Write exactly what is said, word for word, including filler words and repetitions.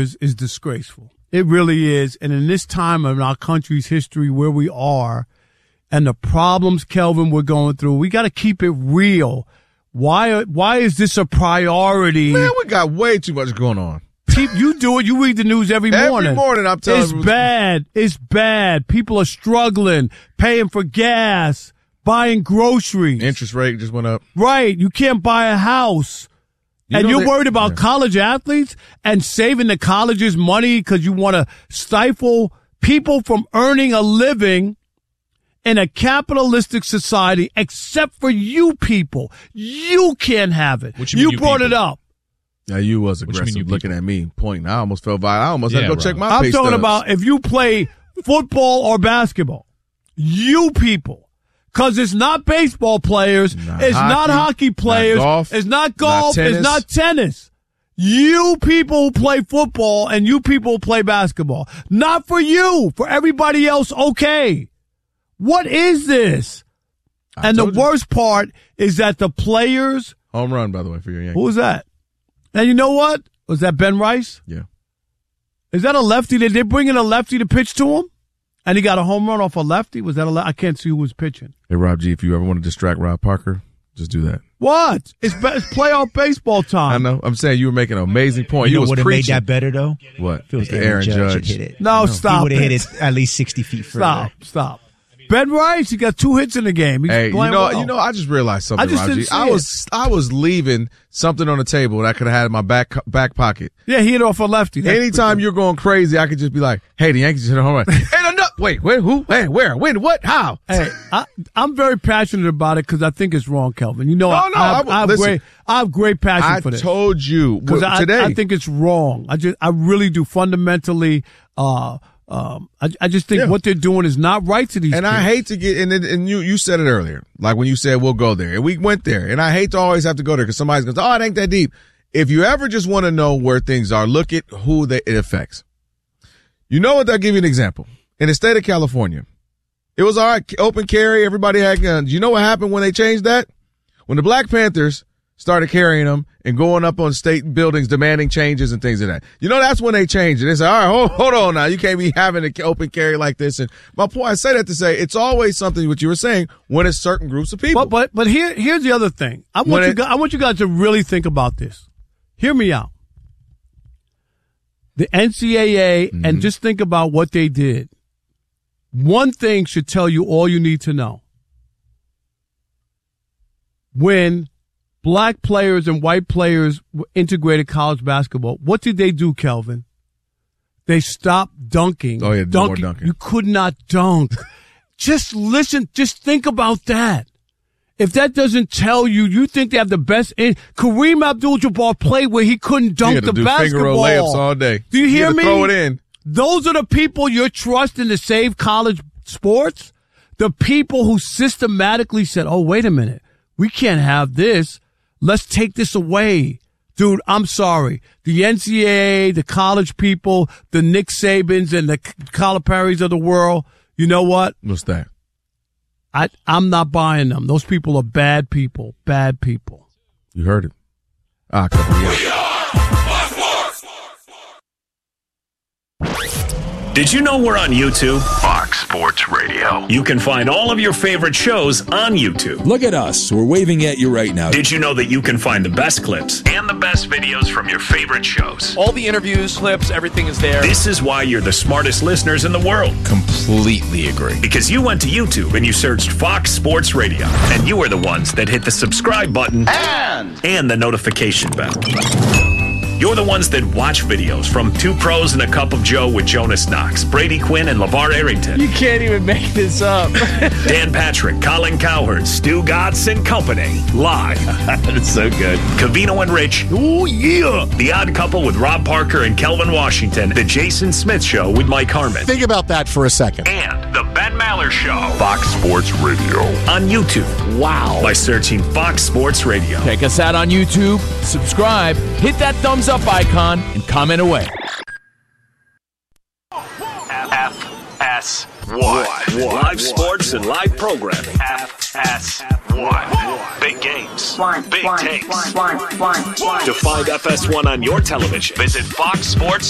players is disgraceful. It really is. And in this time of our country's history where we are and the problems, Kelvin, we're going through, we got to keep it real. Why Why is this a priority? Man, we got way too much going on. You do it. You read the news every morning. Every morning I'm telling you. It's bad. It's bad. People are struggling, paying for gas, buying groceries. Interest rate just went up. Right. You can't buy a house. You and you're think, worried about yeah. college athletes and saving the colleges money because you want to stifle people from earning a living in a capitalistic society, except for you people. You can't have it. You, you you brought people? it up. Yeah, you was aggressive you looking at me, pointing. I almost felt violent. I almost yeah, had to go bro. check my I'm pay talking stubs. about if you play football or basketball. You people. Because it's not baseball players. Not it's hockey, not hockey players. Not golf, it's not golf. Not it's not tennis. You people who play football and you people who play basketball. Not for you. For everybody else, okay. What is this? I and the you. worst part is that the players. Home run, by the way, for your Yankees. Who was that? And you know what? Was that Ben Rice? Yeah. Is that a lefty? Did they bring in a lefty to pitch to him? And he got a home run off a lefty? Was that a lefty? I can't see who was pitching. Hey, Rob G, if you ever want to distract Rob Parker, just do that. What? It's, be- it's playoff baseball time. I know. I'm saying you were making an amazing point. You he know was what would have made preaching. that better, though? What? Feels Aaron, Aaron Judge. Judge hit it. No, no. stop He would have it. hit it at least sixty feet further. Stop, stop. Ben Rice, he got two hits in the game. He's hey, you know, well. you know, I just realized something, I just Rob G. I was, I was leaving something on the table that I could have had in my back back pocket. Yeah, he hit off a lefty. That's Anytime you're going crazy, I could just be like, "Hey, the Yankees hit a home run." Hey, no, no, wait, wait, who? Hey, where? When? What? How? Hey, I, I'm very passionate about it because I think it's wrong, Kelvin. You know, no, I, no, I, have, I, I have listen, great, I have great passion I for this. I told you because I, today. I think it's wrong. I just, I really do fundamentally. Uh, Um, I, I just think yeah. what they're doing is not right to these and kids. I hate to get, and, and you, you said it earlier, like when you said we'll go there, and we went there, and I hate to always have to go there because somebody's going to say, oh, it ain't that deep. If you ever just want to know where things are, look at who they, it affects. You know what? I'll give you an example. In the state of California, it was all right, open carry, everybody had guns. You know what happened when they changed that? When the Black Panthers started carrying them and going up on state buildings demanding changes and things like that. You know, that's when they changed it. They said, all right, hold, hold on now. You can't be having an open carry like this. And my point, I say that to say it's always something what you were saying when it's certain groups of people. But but but here here's the other thing. I want When you it- guys, I want you guys to really think about this. Hear me out. The N C double A Mm-hmm. and just think about what they did. One thing should tell you all you need to know. When black players and white players integrated college basketball, what did they do, Kelvin? They stopped dunking. Oh, yeah, no more dunking. You could not dunk. Just listen. Just think about that. If that doesn't tell you, you think they have the best. In- Kareem Abdul-Jabbar played where he couldn't dunk He had to the do basketball. finger roll layups all day. Do you He hear had to me? Throw it in. Those are the people you're trusting to save college sports. The people who systematically said, "Oh, wait a minute, we can't have this. Let's take this away." Dude, I'm sorry. The N C double A, the college people, the Nick Sabans and the Calipari's of the world, you know what? What's that? I, I'm not buying them. Those people are bad people. Bad people. You heard it. Ah, couple of years. Did you know we're on YouTube? Fox Sports Radio. You can find all of your favorite shows on YouTube. Look at us. We're waving at you right now. Did you know that you can find the best clips And the best videos from your favorite shows. All the interviews, clips, everything is there. This is why you're the smartest listeners in the world. Completely agree. Because you went to YouTube and you searched Fox Sports Radio. And you are the ones that hit the subscribe button And and the notification bell. You're the ones that watch videos from Two Pros and a Cup of Joe with Jonas Knox, Brady Quinn, and LeVar Arrington. You can't even make this up. Dan Patrick, Colin Cowherd, Stu Gatz and Company. Live. that's so good. Cavino and Rich. Oh, yeah. The Odd Couple with Rob Parker and Kelvin Washington. The Jason Smith Show with Mike Harmon. Think about that for a second. And the Ben Maller Show. Fox Sports Radio. On YouTube. Wow. By searching Fox Sports Radio. Check us out on YouTube, subscribe, hit that thumbs up icon, and comment away. F S one. Live sports and live programming. F S one. Big games. Big takes. To find F S one on your television, visit fox sports